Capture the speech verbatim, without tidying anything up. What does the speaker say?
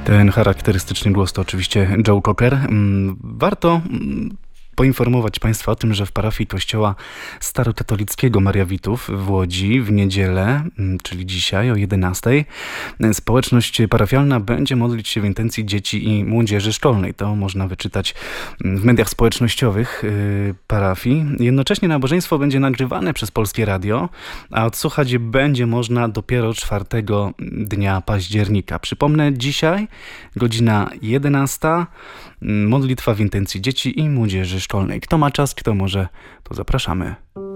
Ten charakterystyczny głos to oczywiście Joe Cocker. Warto poinformować Państwa o tym, że w parafii kościoła starokatolickiego Mariawitów w Łodzi w niedzielę, czyli dzisiaj o jedenastej, społeczność parafialna będzie modlić się w intencji dzieci i młodzieży szkolnej. To można wyczytać w mediach społecznościowych parafii. Jednocześnie nabożeństwo będzie nagrywane przez Polskie Radio, a odsłuchać je będzie można dopiero czwartego dnia października. Przypomnę, dzisiaj godzina jedenasta, modlitwa w intencji dzieci i młodzieży szkolnej. Kto ma czas, kto może, to zapraszamy.